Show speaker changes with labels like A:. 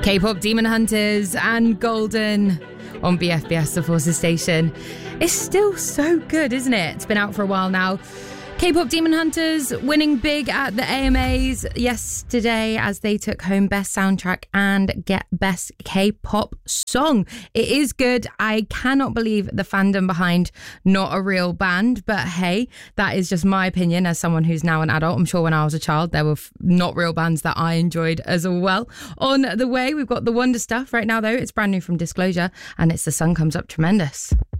A: K-pop Demon Hunters and Golden on BFBS, the Forces station. It's still so good, isn't it? It's been out for a while now. K-pop Demon Hunters winning big at the AMAs yesterday as they took home Best Soundtrack and get Best K-pop Song. It is good. I cannot believe the fandom behind Not a Real Band, but hey, that is just my opinion as someone who's now an adult. I'm sure when I was a child there were not real bands that I enjoyed as well. On the way, we've got the Wonder Stuff. Right now though, it's brand new from Disclosure and it's The Sun Comes Up Tremendous.